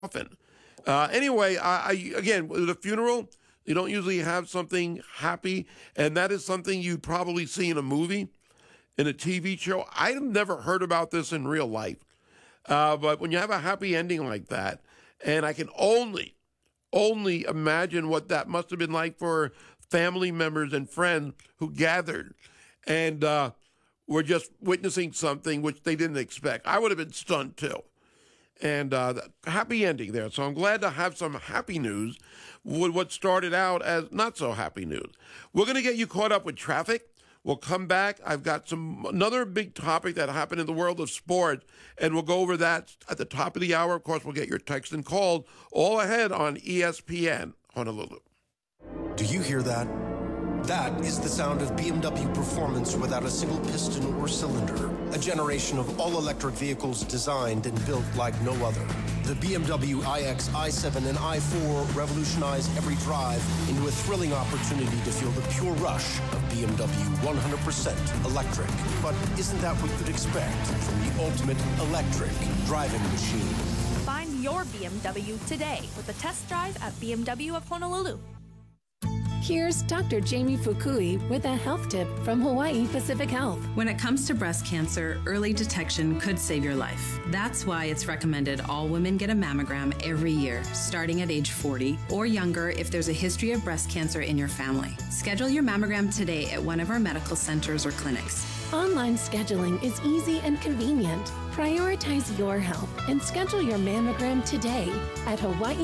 often. Anyway, again, with a funeral, you don't usually have something happy, and that is something you probably see in a movie, in a TV show. I've never heard about this in real life. But when you have a happy ending like that, and I can only imagine what that must have been like for family members and friends who gathered and were just witnessing something which they didn't expect. I would have been stunned too. And happy ending there. So I'm glad to have some happy news with what started out as not so happy news. We're going to get you caught up with traffic. We'll come back. I've got another big topic that happened in the world of sports, and we'll go over that at the top of the hour. Of course, we'll get your text and calls all ahead on ESPN Honolulu. Do you hear that? That is the sound of BMW performance without a single piston or cylinder. A generation of all-electric vehicles designed and built like no other. The BMW iX, i7, and i4 revolutionize every drive into a thrilling opportunity to feel the pure rush of BMW 100% electric. But isn't that what you'd expect from the ultimate electric driving machine? Find your BMW today with a test drive at BMW of Honolulu. Here's Dr. Jamie Fukui with a health tip from Hawaii Pacific Health. When it comes to breast cancer, early detection could save your life. That's why it's recommended all women get a mammogram every year, starting at age 40 or younger if there's a history of breast cancer in your family. Schedule your mammogram today at one of our medical centers or clinics. Online scheduling is easy and convenient. Prioritize your health and schedule your mammogram today at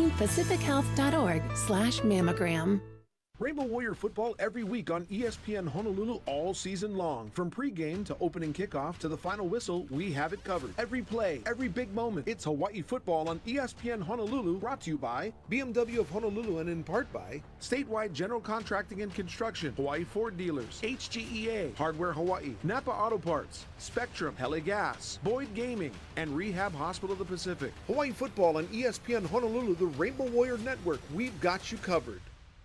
hawaiipacifichealth.org/mammogram. Rainbow Warrior football every week on ESPN Honolulu all season long. From pregame to opening kickoff to the final whistle, we have it covered. Every play, every big moment. It's Hawaii football on ESPN Honolulu, brought to you by BMW of Honolulu and in part by Statewide General Contracting and Construction, Hawaii Ford Dealers, HGEA, Hardware Hawaii, Napa Auto Parts, Spectrum, Hele Gas, Boyd Gaming, and Rehab Hospital of the Pacific. Hawaii football on ESPN Honolulu, the Rainbow Warrior Network. We've got you covered.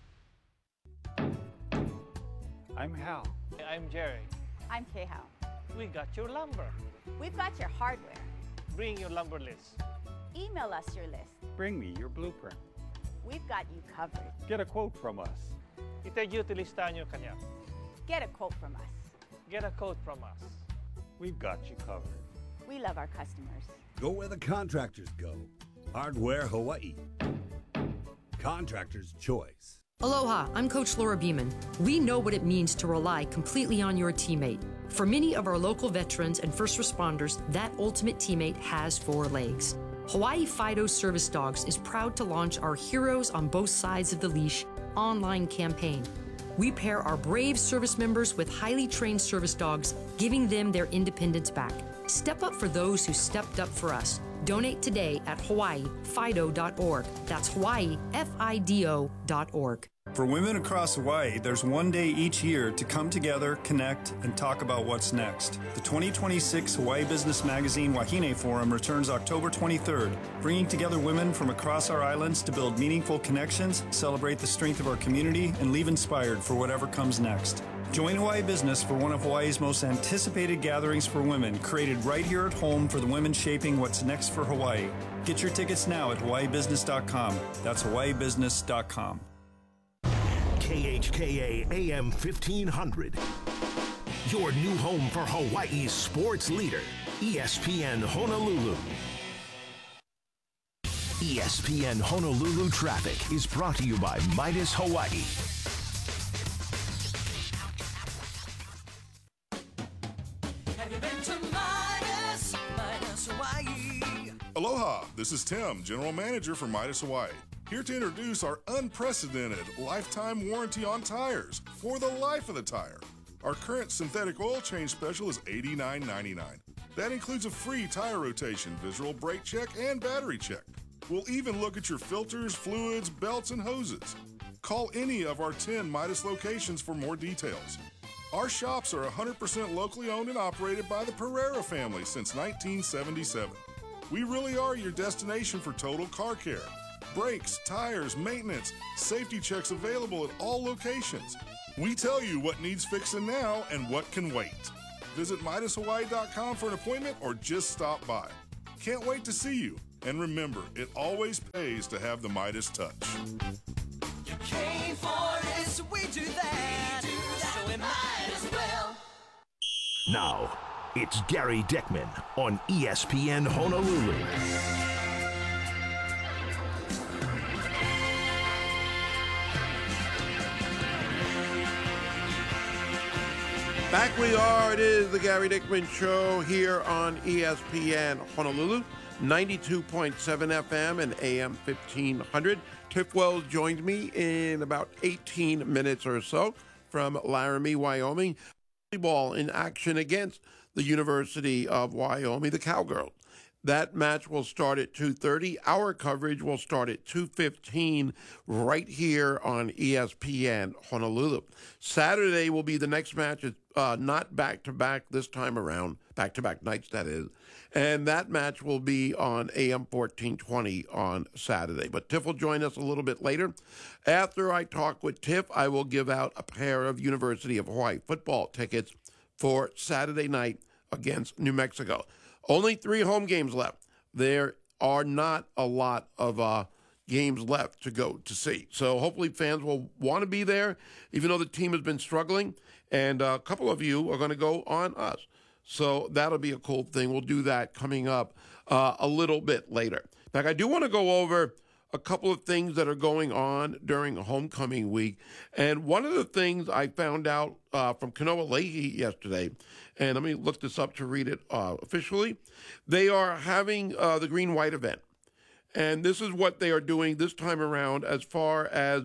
I'm Hal. I'm Jerry. I'm Kay-Hao. We got your lumber. We've got your hardware. Bring your lumber list. Email us your list. Bring me your blueprint. We've got you covered. Get a quote from us. Itagyu't listahan nyo kanya. Get a quote from us. Get a quote from us. We've got you covered. We love our customers. Go where the contractors go. Hardware Hawaii. Contractor's choice. Aloha, I'm Coach Laura Beeman. We know what it means to rely completely on your teammate. For many of our local veterans and first responders, that ultimate teammate has 4 legs. Hawaii Fido Service Dogs is proud to launch our Heroes on Both Sides of the Leash online campaign. We pair our brave service members with highly trained service dogs, giving them their independence back. Step up for those who stepped up for us. Donate today at hawaiifido.org. That's hawaiifido.org. For women across Hawaii, there's one day each year to come together, connect, and talk about what's next. The 2026 Hawaii Business Magazine Wahine Forum returns October 23rd, bringing together women from across our islands to build meaningful connections, celebrate the strength of our community, and leave inspired for whatever comes next. Join Hawaii Business for one of Hawaii's most anticipated gatherings for women, created right here at home for the women shaping what's next for Hawaii. Get your tickets now at hawaiibusiness.com. That's hawaiibusiness.com. KHKA AM 1500. Your new home for Hawaii's sports leader, ESPN Honolulu. ESPN Honolulu Traffic is brought to you by Midas Hawaii. Aloha, this is Tim, General Manager for Midas Hawaii. Here to introduce our unprecedented lifetime warranty on tires for the life of the tire. Our current synthetic oil change special is $89.99. That includes a free tire rotation, visual brake check, and battery check. We'll even look at your filters, fluids, belts, and hoses. Call any of our 10 Midas locations for more details. Our shops are 100% locally owned and operated by the Pereira family since 1977. We really are your destination for total car care. Brakes, tires, maintenance, safety checks available at all locations. We tell you what needs fixing now and what can wait. Visit MidasHawaii.com for an appointment or just stop by. Can't wait to see you. And remember, it always pays to have the Midas touch. You came for it, so we do that. So we might as well. Now, it's Gary Dickman on ESPN Honolulu. Back we are. It is the Gary Dickman Show here on ESPN Honolulu, 92.7 FM and AM 1500. Tiff Wells joins me in about 18 minutes or so from Laramie, Wyoming. Volleyball in action against the University of Wyoming, the Cowgirls. That match will start at 2:30. Our coverage will start at 2:15 right here on ESPN Honolulu. Saturday will be the next match. It's not back-to-back this time around, back-to-back nights, that is. And that match will be on AM 1420 on Saturday. But Tiff will join us a little bit later. After I talk with Tiff, I will give out a pair of University of Hawaii football tickets for Saturday night against New Mexico. Only 3 home games left. There are not a lot of games left to go to see. So hopefully fans will want to be there, even though the team has been struggling. And a couple of you are going to go on us. So that'll be a cool thing. We'll do that coming up a little bit later. In fact, I do want to go over a couple of things that are going on during homecoming week. And one of the things I found out from Kanoa Leahy yesterday, and let me look this up to read it officially, they are having the Green-White event. And this is what they are doing this time around as far as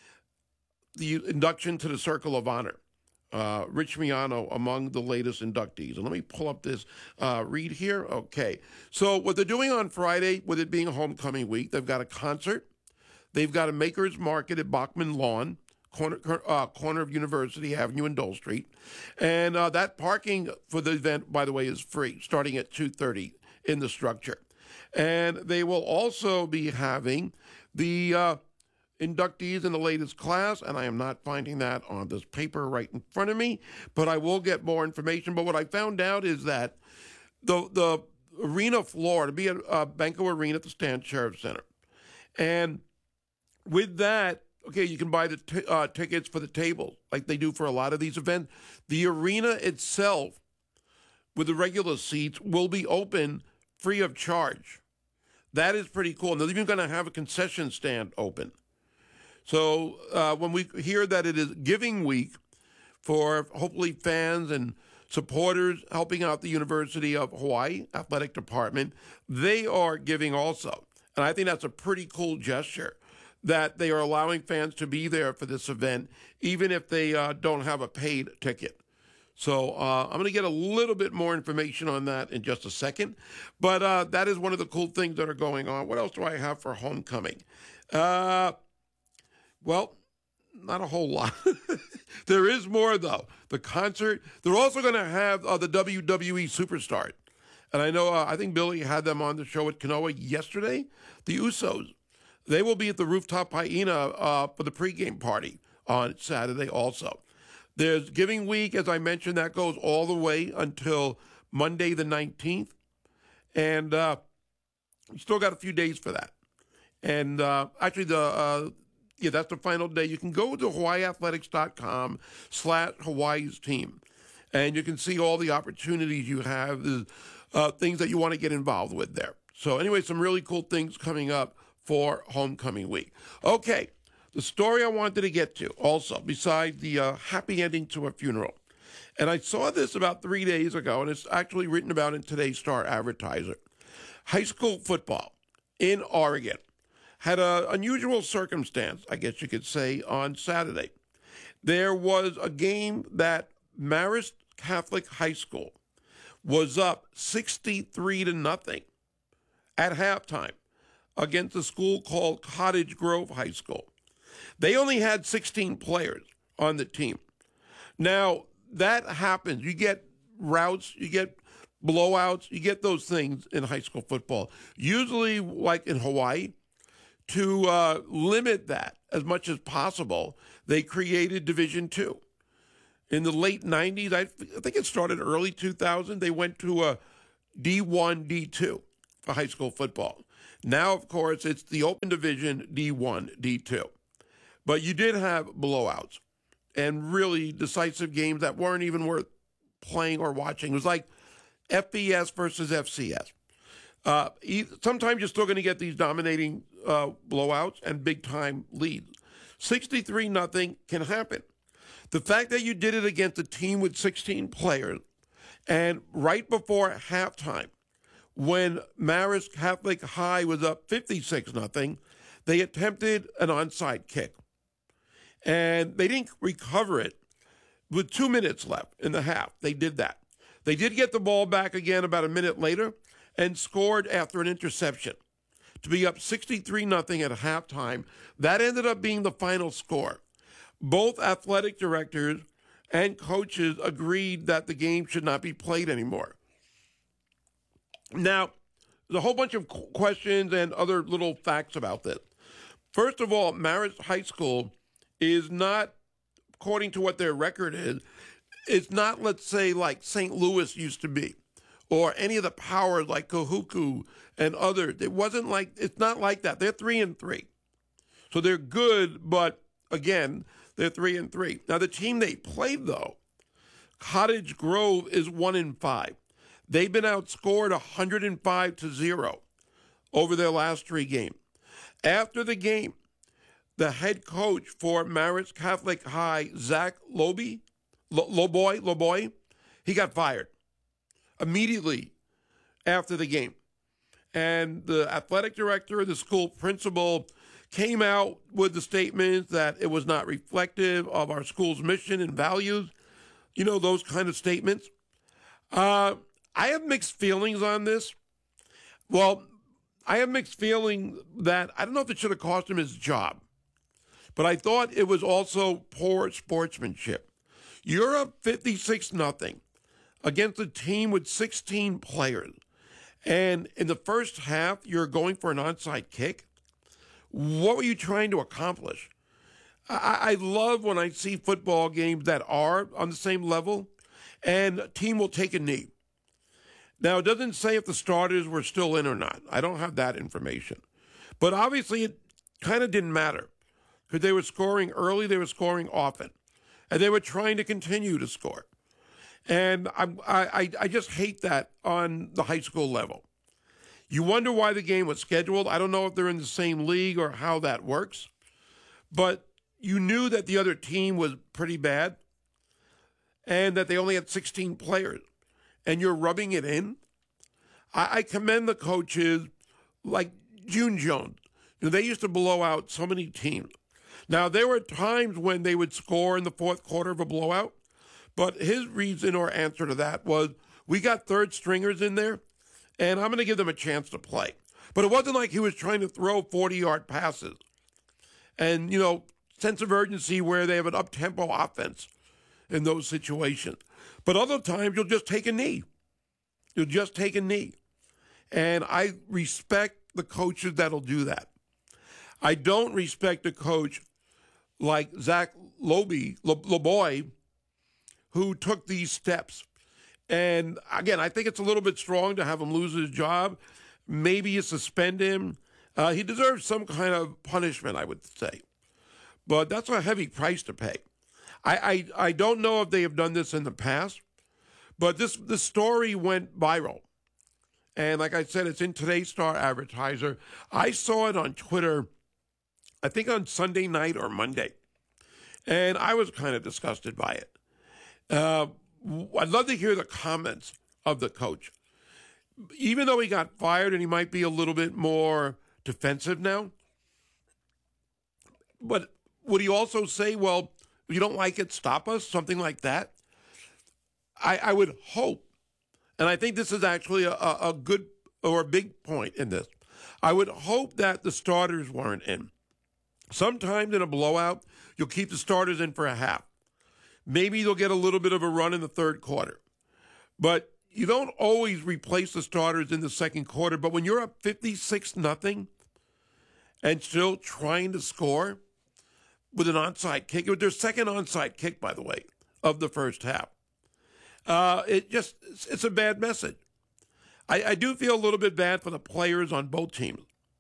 the induction to the Circle of Honor. Rich Miano among the latest inductees. And let me pull up this read here. Okay. So what they're doing on Friday, with it being a homecoming week, they've got a concert. They've got a maker's market at Bachman Lawn, corner of University Avenue and Dole Street. And that parking for the event, by the way, is free, starting at 2:30 in the structure. And they will also be having the inductees in the latest class, and I am not finding that on this paper right in front of me, but I will get more information. But what I found out is that the arena floor, to be at Banco Arena at the Stan Sheriff Center. And with that, okay, you can buy the tickets for the tables like they do for a lot of these events. The arena itself, with the regular seats, will be open free of charge. That is pretty cool. And they're even going to have a concession stand open. So when we hear that it is Giving Week for hopefully fans and supporters helping out the University of Hawaii Athletic Department, they are giving also. And I think that's a pretty cool gesture that they are allowing fans to be there for this event, even if they don't have a paid ticket. So I'm going to get a little bit more information on that in just a second. But that is one of the cool things that are going on. What else do I have for homecoming? Well, not a whole lot. There is more, though. The concert. They're also going to have the WWE Superstars. And I know, I think Billy had them on the show at Kanoa yesterday. The Usos. They will be at the Rooftop Hyena for the pregame party on Saturday also. There's Giving Week, as I mentioned, that goes all the way until Monday the 19th. And you still got a few days for that. And actually, that's the final day. You can go to hawaiiathletics.com/Hawaii's team, and you can see all the opportunities you have, things that you want to get involved with there. So anyway, some really cool things coming up for homecoming week. Okay, the story I wanted to get to also, besides the happy ending to a funeral, and I saw this about 3 days ago, and it's actually written about in today's Star Advertiser. High school football in Oregon had an unusual circumstance, I guess you could say, on Saturday. There was a game that Marist Catholic High School was up 63-0 at halftime against a school called Cottage Grove High School. They only had 16 players on the team. Now, that happens. You get routes, you get blowouts, you get those things in high school football. Usually, like in Hawaii, to limit that as much as possible, they created Division II. In the late 90s, I think it started early 2000, they went to a D1, D2 for high school football. Now, of course, it's the open division D1, D2. But you did have blowouts and really decisive games that weren't even worth playing or watching. It was like FBS versus FCS. Sometimes you're still going to get these dominating blowouts and big-time leads. 63-0 can happen. The fact that you did it against a team with 16 players and right before halftime, when Marist Catholic High was up 56-0, they attempted an onside kick. And they didn't recover it with 2 minutes left in the half. They did that. They did get the ball back again about a minute later and scored after an interception to be up 63-0 at halftime. That ended up being the final score. Both athletic directors and coaches agreed that the game should not be played anymore. Now, there's a whole bunch of questions and other little facts about this. First of all, Marist High School is not, according to what their record is, it's not, let's say, like St. Louis used to be, or any of the powers like Kahuku and others. It's not like that. They're 3-3. So they're good, but again, they're 3-3. Now, the team they played, though, Cottage Grove, is 1-5. They've been outscored 105-0 over their last 3 games. After the game, the head coach for Marist Catholic High, Zach Loboy, he got fired immediately after the game. And the athletic director, the school principal, came out with the statement that it was not reflective of our school's mission and values. You know, those kind of statements. I have mixed feelings on this. Well, I have mixed feelings that I don't know if it should have cost him his job, but I thought it was also poor sportsmanship. You're up 56-0 against a team with 16 players, and in the first half, you're going for an onside kick. What were you trying to accomplish? I love when I see football games that are on the same level, and a team will take a knee. Now, it doesn't say if the starters were still in or not. I don't have that information. But obviously, it kind of didn't matter because they were scoring early, they were scoring often, and they were trying to continue to score. And I just hate that on the high school level. You wonder why the game was scheduled. I don't know if they're in the same league or how that works, but you knew that the other team was pretty bad and that they only had 16 players, and you're rubbing it in. I commend the coaches like June Jones. You know, they used to blow out so many teams. Now, there were times when they would score in the fourth quarter of a blowout, but his reason or answer to that was, we got third stringers in there, and I'm going to give them a chance to play. But it wasn't like he was trying to throw 40-yard passes. And, you know, sense of urgency where they have an up-tempo offense in those situations. But other times, you'll just take a knee. You'll just take a knee. And I respect the coaches that'll do that. I don't respect a coach like Zach Loboy, who took these steps. And again, I think it's a little bit strong to have him lose his job. Maybe you suspend him. He deserves some kind of punishment, I would say. But that's a heavy price to pay. I don't know if they have done this in the past, but this story went viral. And like I said, it's in today's Star Advertiser. I saw it on Twitter, I think on Sunday night or Monday. And I was kind of disgusted by it. I'd love to hear the comments of the coach. Even though he got fired and he might be a little bit more defensive now, but would he also say, well, if you don't like it, stop us, something like that? I would hope, and I think this is actually a good or a big point in this, I would hope that the starters weren't in. Sometimes in a blowout, you'll keep the starters in for a half. Maybe they'll get a little bit of a run in the third quarter. But you don't always replace the starters in the second quarter. But when you're up 56-0 and still trying to score with an onside kick, it was their second onside kick, by the way, of the first half. It's a bad message. I do feel a little bit bad for the players on both teams.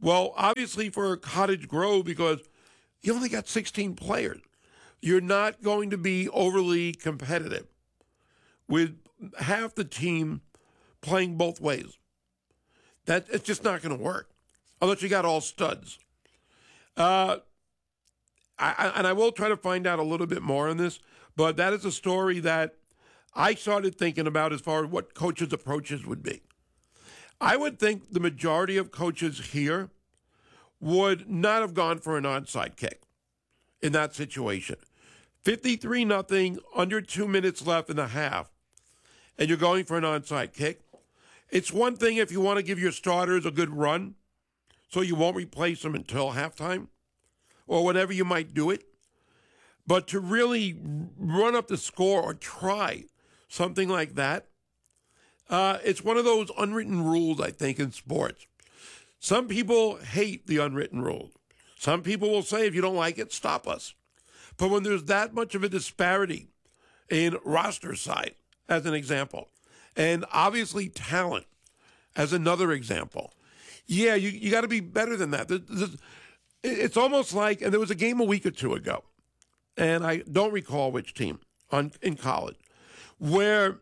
Well, obviously for Cottage Grove, because you only got 16 players, you're not going to be overly competitive with half the team playing both ways. It's just not going to work unless you got all studs. I will try to find out a little bit more on this, but that is a story that I started thinking about as far as what coaches' approaches would be. I would think the majority of coaches here would not have gone for an onside kick in that situation. 53-0, under 2 minutes left in the half, and you're going for an onside kick. It's one thing if you want to give your starters a good run, so you won't replace them until halftime, or whenever you might do it. But to really run up the score or try something like that, it's one of those unwritten rules, I think, in sports. Some people hate the unwritten rules. Some people will say, if you don't like it, stop us. But when there's that much of a disparity in roster size, as an example, and obviously talent as another example, yeah, you got to be better than that. It's almost like, and there was a game a week or two ago, and I don't recall which team in college, where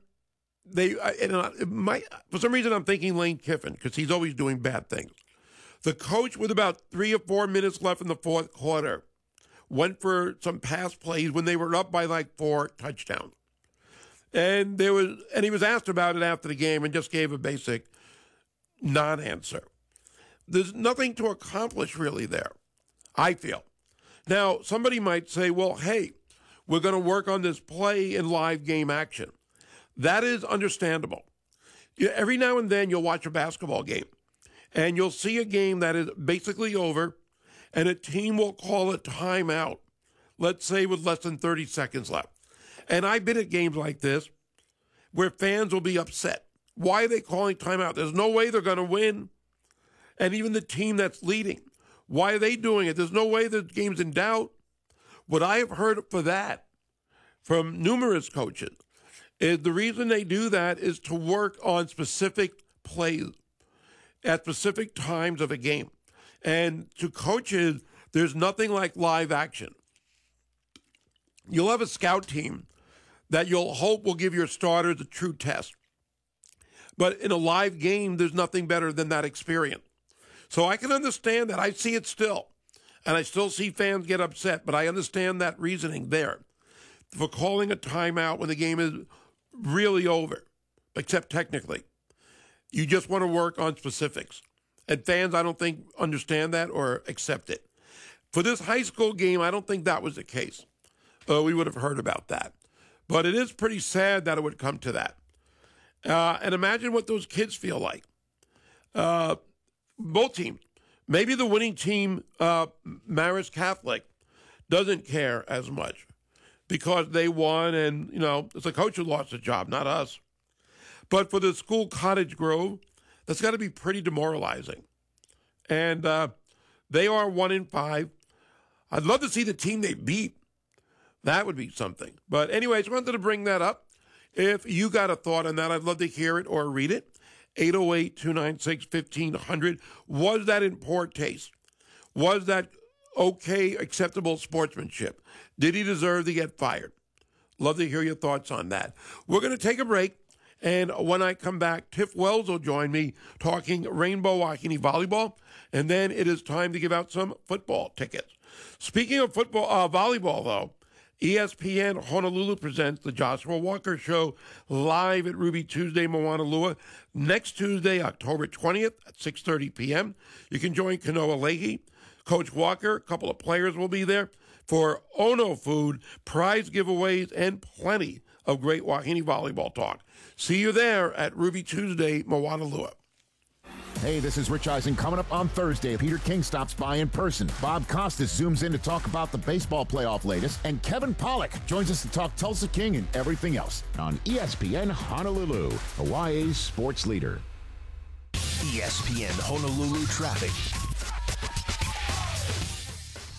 for some reason I'm thinking Lane Kiffin, because he's always doing bad things. The coach, with about 3 or 4 minutes left in the fourth quarter, went for some pass plays when they were up by like 4 touchdowns. And he was asked about it after the game and just gave a basic non-answer. There's nothing to accomplish really there, I feel. Now, somebody might say, well, hey, we're going to work on this play in live game action. That is understandable. Every now and then you'll watch a basketball game, and you'll see a game that is basically over, and a team will call a timeout, let's say with less than 30 seconds left. And I've been at games like this where fans will be upset. Why are they calling timeout? There's no way they're going to win. And even the team that's leading, why are they doing it? There's no way the game's in doubt. What I have heard for that from numerous coaches is the reason they do that is to work on specific plays at specific times of a game. And to coaches, there's nothing like live action. You'll have a scout team that you'll hope will give your starters a true test. But in a live game, there's nothing better than that experience. So I can understand that. I see it still. And I still see fans get upset, but I understand that reasoning there for calling a timeout when the game is really over, except technically. You just want to work on specifics. And fans, I don't think, understand that or accept it. For this high school game, I don't think that was the case. We would have heard about that. But it is pretty sad that it would come to that. And imagine what those kids feel like. Both teams. Maybe the winning team, Marist Catholic, doesn't care as much because they won and, it's the coach who lost the job, not us. But for the school Cottage Grove, that's got to be pretty demoralizing. And they are 1-5. I'd love to see the team they beat. That would be something. But anyways, I wanted to bring that up. If you got a thought on that, I'd love to hear it or read it. 808-296-1500. Was that in poor taste? Was that okay, acceptable sportsmanship? Did he deserve to get fired? Love to hear your thoughts on that. We're going to take a break. And when I come back, Tiff Wells will join me talking Rainbow Wahine volleyball. And then it is time to give out some football tickets. Speaking of football, volleyball, though, ESPN Honolulu presents the Joshua Walker Show live at Ruby Tuesday, Moanalua, next Tuesday, October 20th at 6:30 p.m. You can join Kanoa Leahy, Coach Walker, a couple of players will be there for Ono food, prize giveaways, and plenty of great Wahine volleyball talk. See you there at Ruby Tuesday, Moanalua. Hey, this is Rich Eisen. Coming up on Thursday, Peter King stops by in person. Bob Costas zooms in to talk about the baseball playoff latest. And Kevin Pollak joins us to talk Tulsa King and everything else on ESPN Honolulu, Hawaii's sports leader. ESPN Honolulu traffic.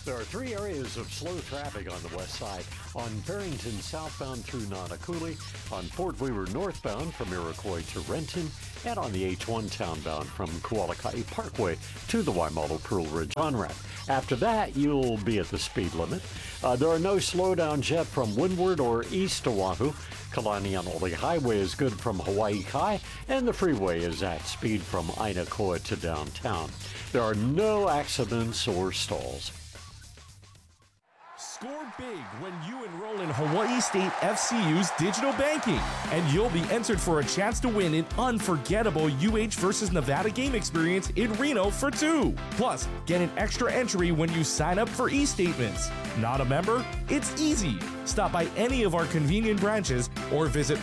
There are 3 areas of slow traffic on the west side. On Barrington southbound through Nonacooley, on Fort Weaver northbound from Iroquois to Renton, and on the H1 townbound from Kualakai Parkway to the Waimalu Pearl Ridge on-ramp. After that, you'll be at the speed limit. There are no slowdowns yet from windward or east to Oahu. Kalanianoli Highway is good from Hawaii Kai, and the freeway is at speed from Ainakoa to downtown. There are no accidents or stalls. Score big when you enroll in Hawaii State FCU's digital banking, and you'll be entered for a chance to win an unforgettable UH versus Nevada game experience in Reno for 2. Plus, get an extra entry when you sign up for e-statements. Not a member? It's easy. Stop by any of our convenient branches or visit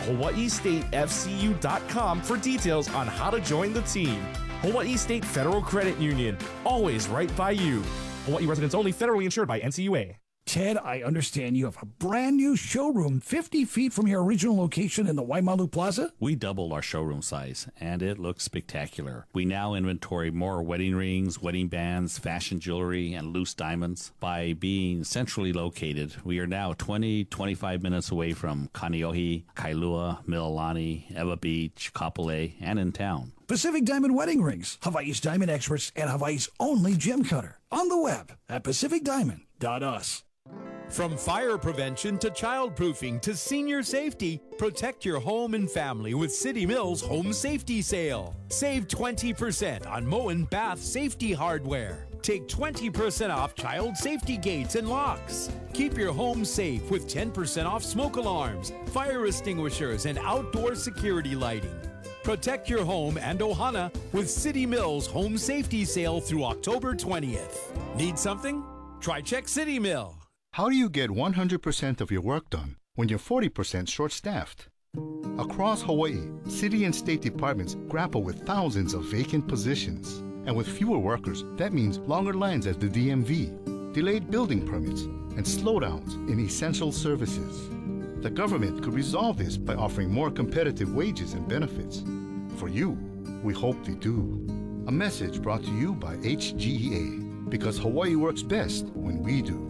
hawaiistatefcu.com for details on how to join the team. Hawaii State Federal Credit Union, always right by you. Hawaii residents only, federally insured by NCUA. Ted, I understand you have a brand new showroom 50 feet from your original location in the Waimalu Plaza? We doubled our showroom size, and it looks spectacular. We now inventory more wedding rings, wedding bands, fashion jewelry, and loose diamonds. By being centrally located, we are now 25 minutes away from Kaneohe, Kailua, Mililani, Ewa Beach, Kapolei, and in town. Pacific Diamond Wedding Rings, Hawaii's diamond experts and Hawaii's only gem cutter. On the web at pacificdiamond.us. From fire prevention to childproofing to senior safety, protect your home and family with City Mills Home Safety Sale. Save 20% on Moen Bath Safety Hardware. Take 20% off child safety gates and locks. Keep your home safe with 10% off smoke alarms, fire extinguishers, and outdoor security lighting. Protect your home and Ohana with City Mills Home Safety Sale through October 20th. Need something? Try Check City Mill. How do you get 100% of your work done when you're 40% short-staffed? Across Hawaii, city and state departments grapple with thousands of vacant positions. And with fewer workers, that means longer lines at the DMV, delayed building permits, and slowdowns in essential services. The government could resolve this by offering more competitive wages and benefits. For you, we hope they do. A message brought to you by HGEA, because Hawaii works best when we do.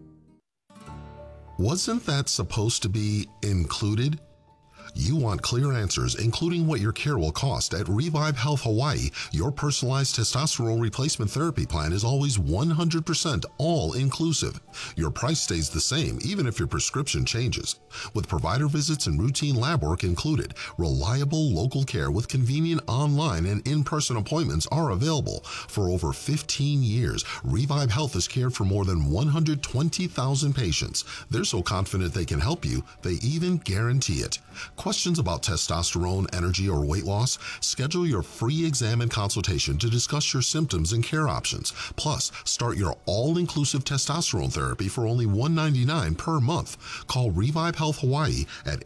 Wasn't that supposed to be included? You want clear answers, including what your care will cost. At Revive Health Hawaii, your personalized testosterone replacement therapy plan is always 100% all-inclusive. Your price stays the same, even if your prescription changes. With provider visits and routine lab work included, reliable local care with convenient online and in-person appointments are available. For over 15 years, Revive Health has cared for more than 120,000 patients. They're so confident they can help you, they even guarantee it. Questions about testosterone, energy, or weight loss? Schedule your free exam and consultation to discuss your symptoms and care options. Plus, start your all-inclusive testosterone therapy for only $199 per month. Call Revive Health Hawaii at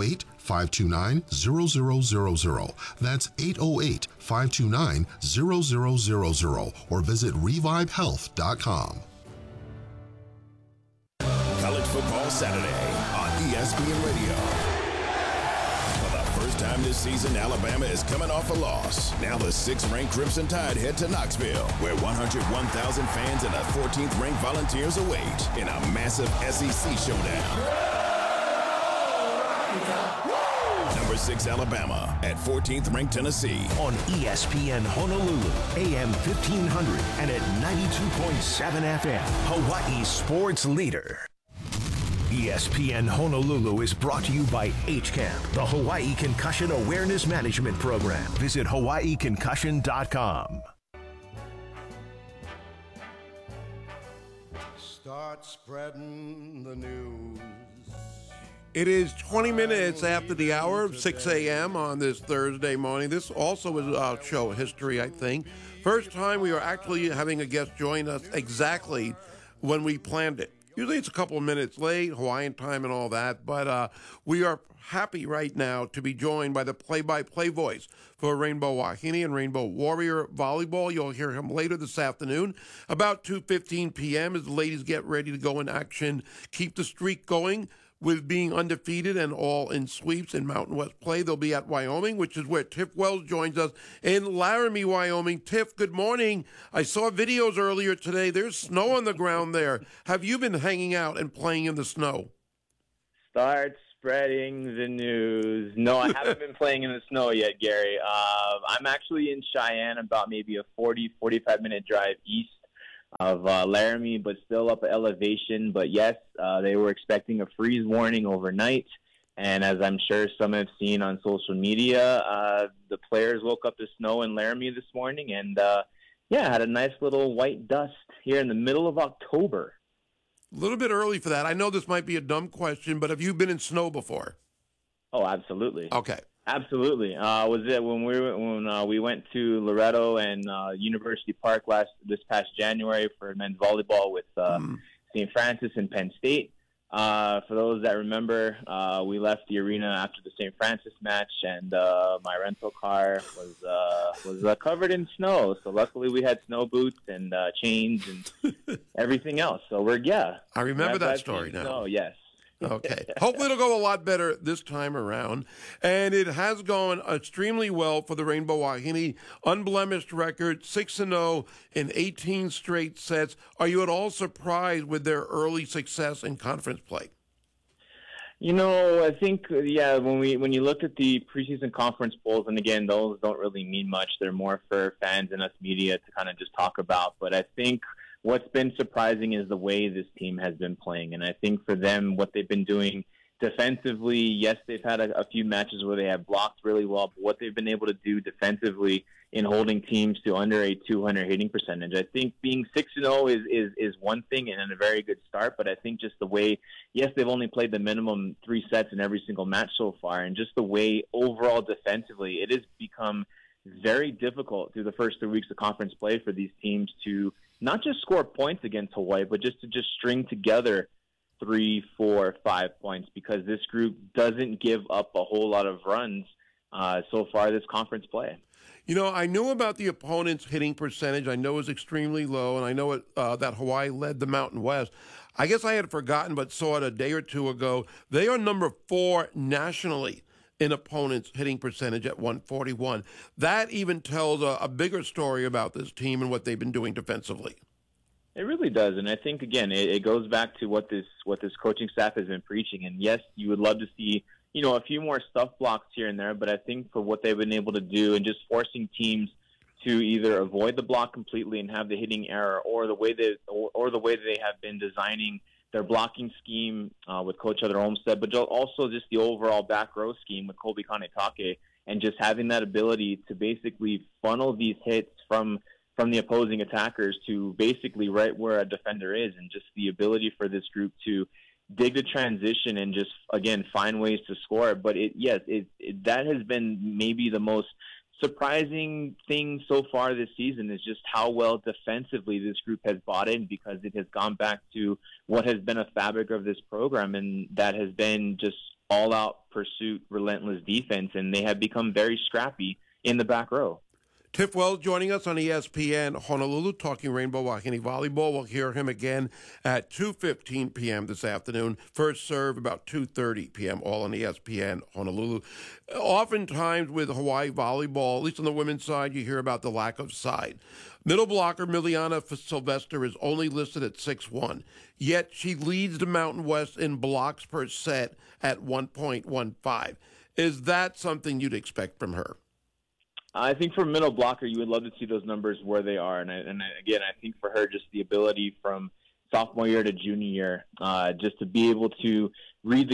808-529-0000. That's 808-529-0000 or visit revivehealth.com. College Football Saturday on ESPN Radio. First time this season, Alabama is coming off a loss. Now the 6th-ranked Crimson Tide head to Knoxville, where 101,000 fans and the 14th-ranked Volunteers await in a massive SEC showdown. Number 6 Alabama at 14th-ranked Tennessee. On ESPN Honolulu, AM 1500 and at 92.7 FM, Hawaii's sports leader. ESPN Honolulu is brought to you by HCAMP, the Hawaii Concussion Awareness Management Program. Visit hawaiiconcussion.com. Start spreading the news. It is 20 minutes after the hour of 6 a.m. on this Thursday morning. This also is our show history, I think. First time we are actually having a guest join us exactly when we planned it. Usually it's a couple of minutes late, Hawaiian time and all that, but we are happy right now to be joined by the play-by-play voice for Rainbow Wahine and Rainbow Warrior Volleyball. You'll hear him later this afternoon, about 2:15 p.m. as the ladies get ready to go in action, keep the streak going with being undefeated and all in sweeps in Mountain West play. They'll be at Wyoming, which is where Tiff Wells joins us in Laramie, Wyoming. Tiff, good morning. I saw videos earlier today. There's snow on the ground there. Have you been hanging out and playing in the snow? Start spreading the news. No, I haven't been playing in the snow yet, Gary. I'm actually in Cheyenne, about maybe a 45-minute drive east of Laramie, but still up at elevation. But yes, they were expecting a freeze warning overnight. And as I'm sure some have seen on social media, the players woke up to snow in Laramie this morning and, had a nice little white dust here in the middle of October. A little bit early for that. I know this might be a dumb question, but have you been in snow before? Oh, absolutely. Okay. Absolutely. Was it when we went to Loretto and University Park this past January for men's volleyball with St. Francis and Penn State? For those that remember, we left the arena after the St. Francis match, and my rental car was covered in snow. So luckily, we had snow boots and chains and everything else. So I remember that story now. Oh yes. Okay. Hopefully it'll go a lot better this time around. And it has gone extremely well for the Rainbow Wahine. Unblemished record, 6-0 in 18 straight sets. Are you at all surprised with their early success in conference play? You know, I think, when you look at the preseason conference polls, and again, those don't really mean much. They're more for fans and us media to kind of just talk about. But I think what's been surprising is the way this team has been playing. And I think for them, what they've been doing defensively, yes, they've had a few matches where they have blocked really well, but what they've been able to do defensively in holding teams to under a 200 hitting percentage. I think being 6-0 is one thing and a very good start, but I think just the way, yes, they've only played the minimum 3 sets in every single match so far, and just the way overall defensively, it has become very difficult through the first 3 weeks of conference play for these teams to not just score points against Hawaii, but just to string together 3, 4, 5 points, because this group doesn't give up a whole lot of runs so far this conference play. You know, I knew about the opponent's hitting percentage. I know it was extremely low, and I know that Hawaii led the Mountain West. I guess I had forgotten, but saw it a day or two ago. They are number 4 nationally in opponents' hitting percentage at 141. That even tells a bigger story about this team and what they've been doing defensively. It really does, and I think, again, it goes back to what this coaching staff has been preaching. And yes, you would love to see, a few more stuff blocks here and there, but I think for what they've been able to do and just forcing teams to either avoid the block completely and have the hitting error, or the way they have been designing their blocking scheme with Coach Heather Olmstead, but also just the overall back row scheme with Colby Kanetake, and just having that ability to basically funnel these hits from the opposing attackers to basically right where a defender is, and just the ability for this group to dig the transition and just, again, find ways to score. But that has been maybe the most surprising thing so far this season, is just how well defensively this group has bought in, because it has gone back to what has been a fabric of this program, and that has been just all-out pursuit, relentless defense, and they have become very scrappy in the back row. Tiff Wells joining us on ESPN Honolulu, talking Rainbow Wahine volleyball. We'll hear him again at 2:15 p.m. this afternoon. First serve about 2:30 p.m., all on ESPN Honolulu. Oftentimes with Hawaii volleyball, at least on the women's side, you hear about the lack of side. Middle blocker Miliana Sylvester is only listed at 6'1", yet she leads the Mountain West in blocks per set at 1.15. Is that something you'd expect from her? I think for middle blocker, you would love to see those numbers where they are. And again, I think for her, just the ability from sophomore year to junior year, just to be able to read the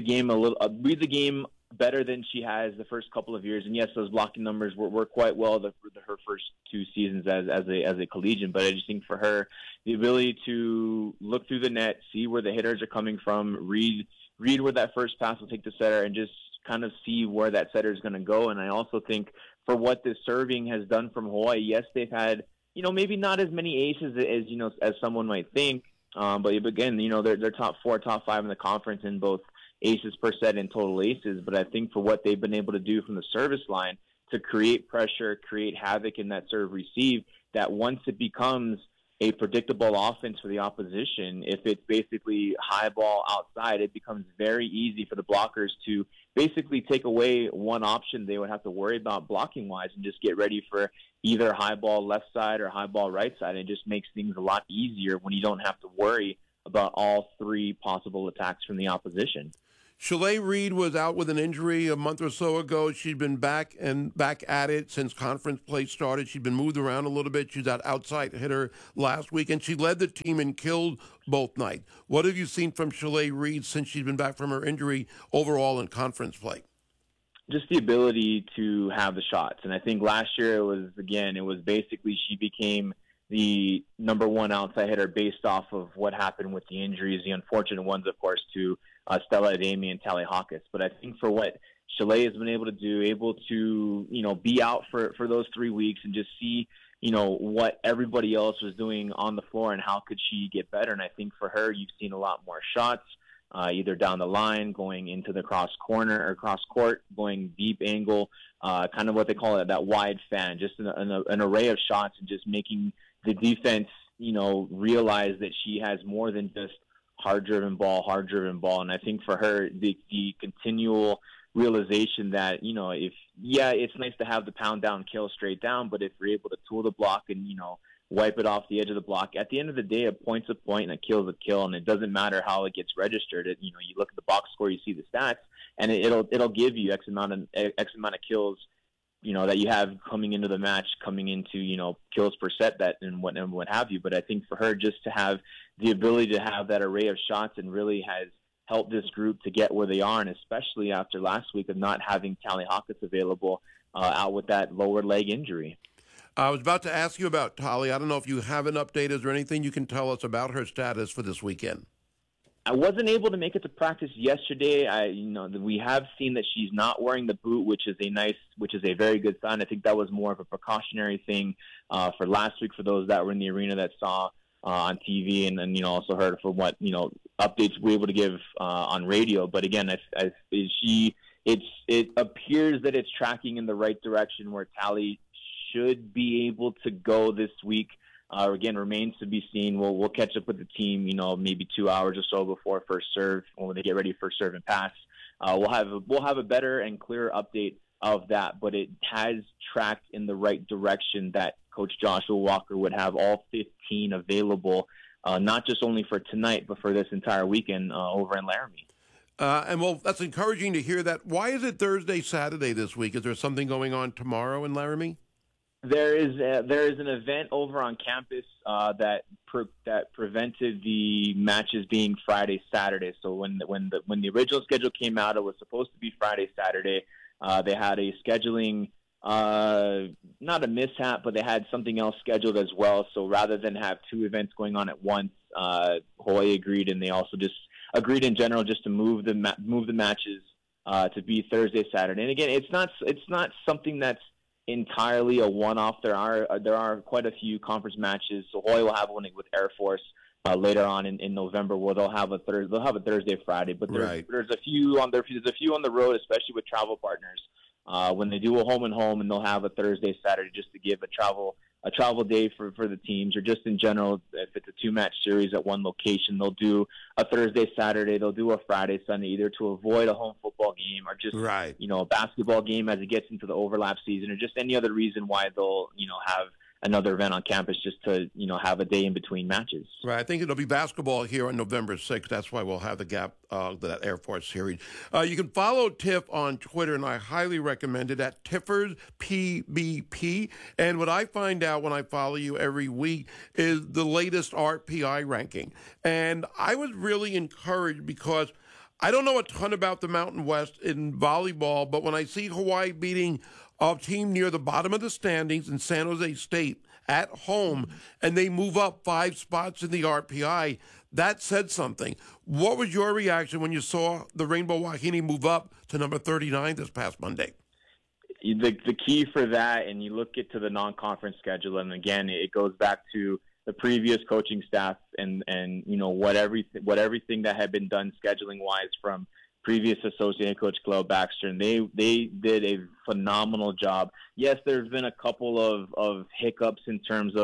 game better than she has the first couple of years. And yes, those blocking numbers were quite well her first 2 seasons as a collegian. But I just think for her, the ability to look through the net, see where the hitters are coming from, read where that first pass will take the setter, and just kind of see where that setter is going to go. And I also think for what this serving has done from Hawaii, yes, they've had, maybe not as many aces as someone might think. But again, they're top 4, top 5 in the conference in both aces per set and total aces. But I think for what they've been able to do from the service line to create pressure, create havoc in that serve receive, that once it becomes a predictable offense for the opposition, if it's basically high ball outside, it becomes very easy for the blockers to basically take away one option they would have to worry about blocking-wise and just get ready for either high ball left side or high ball right side. It just makes things a lot easier when you don't have to worry about all three possible attacks from the opposition. Shalay Reed was out with an injury a month or so ago. She'd been back at it since conference play started. She'd been moved around a little bit. She's that outside hitter last week, and she led the team and killed both nights. What have you seen from Shalay Reed since she's been back from her injury overall in conference play? Just the ability to have the shots. And I think last year it was basically she became the number one outside hitter based off of what happened with the injuries, the unfortunate ones, of course, to Stella Ademi and Tally Hawkins. But I think for what Shalay has been able to do, be out for those 3 weeks and just see, what everybody else was doing on the floor and how could she get better. And I think for her, you've seen a lot more shots, either down the line, going into the cross corner or cross court, going deep angle, kind of what they call it, that wide fan, just an array of shots and just making the defense, realize that she has more than just hard-driven ball. And I think for her, the continual realization that, it's nice to have the pound down, kill straight down, but if you're able to tool the block and, wipe it off the edge of the block, at the end of the day, a point's a point and a kill's a kill, and it doesn't matter how it gets registered. You look at the box score, you see the stats, and it'll give you X amount of kills, that you have coming into the match, coming into, kills per set and what have you. But I think for her, just to have the ability to have that array of shots and really has helped this group to get where they are, and especially after last week of not having Tally Hawkins available out with that lower leg injury. I was about to ask you about Tally. I don't know if you have an update. Is there anything you can tell us about her status for this weekend? I wasn't able to make it to practice yesterday. We have seen that she's not wearing the boot, which is a very good sign. I think that was more of a precautionary thing for last week for those that were in the arena that saw on TV and also heard from what updates we were able to give on radio. But again, it appears that it's tracking in the right direction where Tally should be able to go this week. Again, remains to be seen. We'll catch up with the team, maybe 2 hours or so before first serve when they get ready for serve and pass. We'll have a better and clearer update of that, but it has tracked in the right direction that Coach Joshua Walker would have all 15 available, not just only for tonight, but for this entire weekend over in Laramie. That's encouraging to hear that. Why is it Thursday, Saturday this week? Is there something going on tomorrow in Laramie? There is an event over on campus that prevented the matches being Friday, Saturday. So when the original schedule came out, it was supposed to be Friday, Saturday. They had a scheduling, not a mishap, but they had something else scheduled as well. So rather than have two events going on at once, Hawaii agreed, and they also just agreed in general just to move the matches to be Thursday, Saturday. And again, it's not something that's entirely a one-off. There are quite a few conference matches. So Hawaii will have one with Air Force later on in November, where they'll have a Thursday, Friday. But there's a few on the road, especially with travel partners. When they do a home and home, and they'll have a Thursday, Saturday just to give a travel day for the teams, or just in general, if it's a two-match series at one location, they'll do a Thursday, Saturday, they'll do a Friday, Sunday, either to avoid a home football game or just a basketball game as it gets into the overlap season, or just any other reason why they'll have another event on campus just to have a day in between matches. Right. I think it'll be basketball here on November 6th. That's why we'll have the gap, that Air Force series. You can follow Tiff on Twitter, and I highly recommend it at Tiffers PBP. And what I find out when I follow you every week is the latest RPI ranking. And I was really encouraged because I don't know a ton about the Mountain West in volleyball, but when I see Hawaii beating a team near the bottom of the standings in San Jose State at home, and they move up 5 spots in the RPI, that said something. What was your reaction when you saw the Rainbow Wahine move up to number 39 this past Monday? The key for that, and you look to the non-conference schedule, and again, it goes back to the previous coaching staff and what everything that had been done scheduling-wise from previous associate coach Cleo Baxter, and they did a phenomenal job. Yes, there's been a couple of hiccups in terms of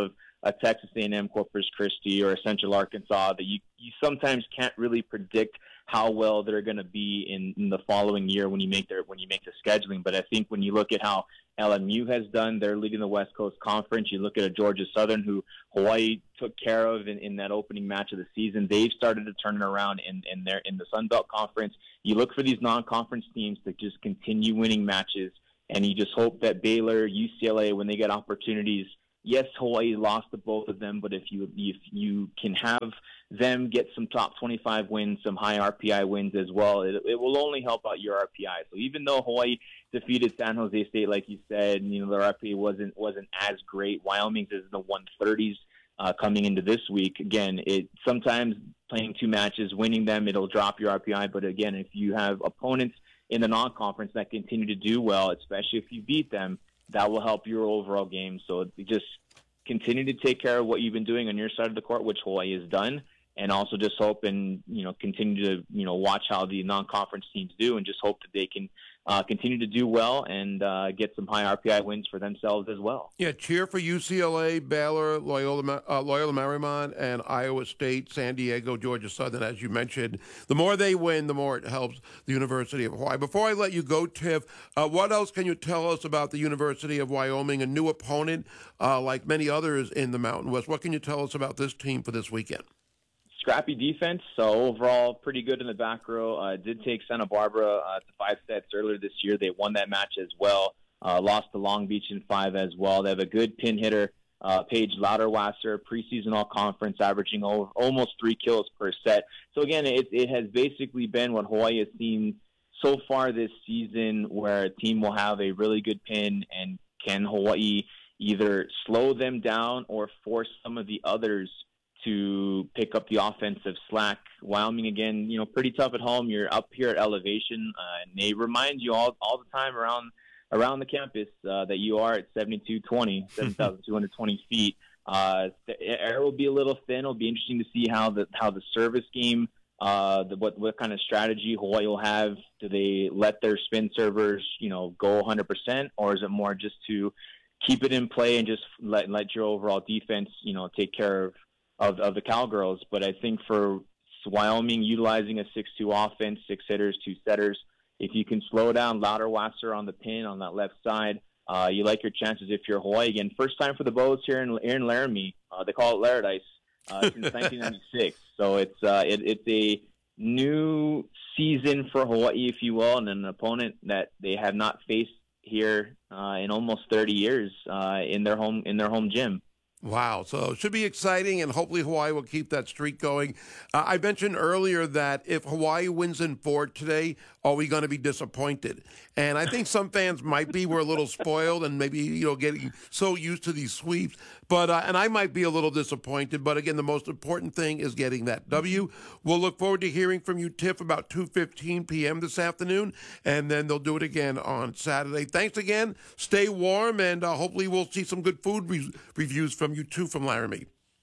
a Texas A&M Corpus Christi or a Central Arkansas that you sometimes can't really predict how well they're going to be in the following year when you make the scheduling. But I think when you look at how LMU has done, they're leading the West Coast Conference. You look at a Georgia Southern who Hawaii took care of in that opening match of the season. They've started to turn it around in the Sun Belt Conference. You look for these non-conference teams to just continue winning matches, and you just hope that Baylor, UCLA, when they get opportunities. Yes, Hawaii lost to both of them, but if you can have them get some top 25 wins, some high RPI wins as well, it will only help out your RPI. So even though Hawaii defeated San Jose State, like you said, their RPI wasn't as great. Wyoming's is in the 130s coming into this week. Again, sometimes playing two matches, winning them, it'll drop your RPI. But again, if you have opponents in the non-conference that continue to do well, especially if you beat them, that will help your overall game. So just continue to take care of what you've been doing on your side of the court, which Hawaii has done, and also just hope and continue to watch how the non-conference teams do, and just hope that they can continue to do well and get some high RPI wins for themselves as well. Yeah, cheer for UCLA, Baylor, Loyola Marymount, and Iowa State, San Diego, Georgia Southern, as you mentioned. The more they win, the more it helps the University of Hawaii. Before I let you go, Tiff, what else can you tell us about the University of Wyoming, a new opponent like many others in the Mountain West? What can you tell us about this team for this weekend? Scrappy defense, so overall pretty good in the back row. Did take Santa Barbara to 5 sets earlier this year. They won that match as well. Lost to Long Beach in 5 as well. They have a good pin hitter, Paige Lauderwasser, preseason all-conference, averaging almost 3 kills per set. So again, it has basically been what Hawaii has seen so far this season, where a team will have a really good pin, and can Hawaii either slow them down or force some of the others to pick up the offensive slack. Wyoming, again, pretty tough at home. You're up here at elevation, and they remind you all the time around the campus that you are at 7,220 feet. The air will be a little thin. It'll be interesting to see how the service game, what kind of strategy Hawaii will have. Do they let their spin servers, go 100%, or is it more just to keep it in play and just let your overall defense, take care of the Cowgirls? But I think for Wyoming, utilizing a 6-2 offense, 6 hitters, 2 setters, if you can slow down Lauderwasser on the pin on that left side, you like your chances if you're Hawaii. Again, first time for the Bows here in Laramie. They call it Laradice since 1996. So it's a new season for Hawaii, if you will, and an opponent that they have not faced here in almost 30 years in their home gym. Wow. So it should be exciting, and hopefully Hawaii will keep that streak going. I mentioned earlier that if Hawaii wins in 4 today, are we going to be disappointed? And I think some fans might be. We're a little spoiled and maybe, getting so used to these sweeps. But and I might be a little disappointed. But again, the most important thing is getting that W. We'll look forward to hearing from you, Tiff, about 2:15 p.m. this afternoon. And then they'll do it again on Saturday. Thanks again. Stay warm, and hopefully we'll see some good food reviews from you, too, from Laramie.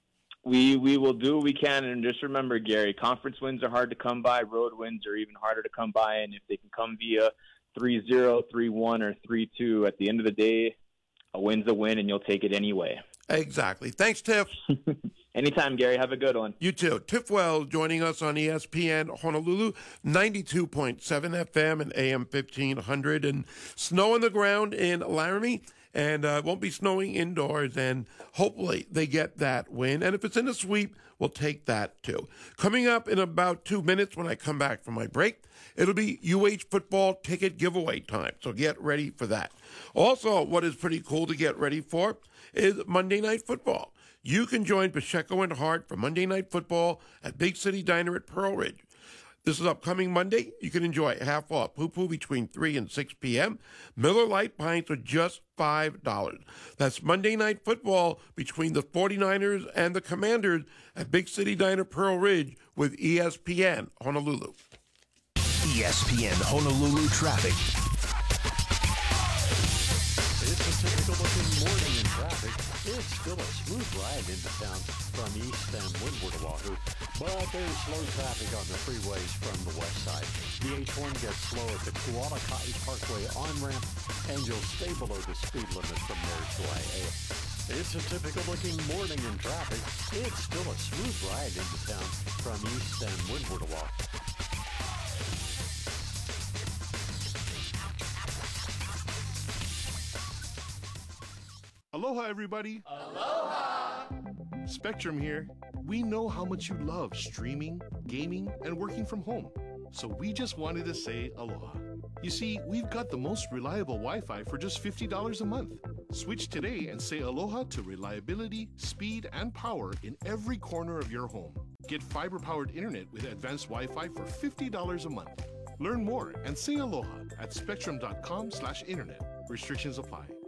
We will do what we can, and just remember, Gary, conference wins are hard to come by. Road wins are even harder to come by, and if they can come via 3-0, 3-1, or 3-2, at the end of the day, a win's a win, and you'll take it anyway. Exactly. Thanks, Tiff. Anytime, Gary. Have a good one. You too. Tiff Wells joining us on ESPN Honolulu, 92.7 FM and AM 1500, and snow on the ground in Laramie. And it won't be snowing indoors, and hopefully they get that win. And if it's in a sweep, we'll take that too. Coming up in about 2 minutes when I come back from my break, it'll be UH football ticket giveaway time, so get ready for that. Also, what is pretty cool to get ready for is Monday Night Football. You can join Pacheco and Hart for Monday Night Football at Big City Diner at Pearl Ridge. This is upcoming Monday. You can enjoy half-off poo-poo between 3 and 6 p.m. Miller Lite pints are just $5. That's Monday Night Football between the 49ers and the Commanders at Big City Diner Pearl Ridge with ESPN Honolulu. ESPN Honolulu traffic. It's a typical-looking morning in traffic. It's still a smooth ride into town from east and windward of Oahu, but there's slow traffic on the freeways from the west side. The H1 gets slow at the Kualakai Parkway on-ramp, and you'll stay below the speed limit from there to Aiea. It's a typical looking morning in traffic. It's still a smooth ride into town from East and Windward Walk. Aloha, everybody. Aloha. Spectrum here. We know how much you love streaming, gaming, and working from home. So we just wanted to say aloha. You see, we've got the most reliable Wi-Fi for just $50 a month. Switch today and say aloha to reliability, speed, and power in every corner of your home. Get fiber-powered internet with advanced Wi-Fi for $50 a month. Learn more and say aloha at spectrum.com/internet. Restrictions apply.